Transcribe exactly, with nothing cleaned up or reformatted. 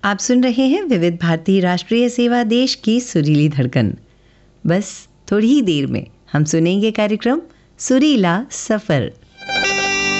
आप सुन रहे हैं विविध भारती राष्ट्रीय सेवा देश की सुरीली धड़कन। बस थोड़ी ही देर में हम सुनेंगे कार्यक्रम सुरीला सफ़र।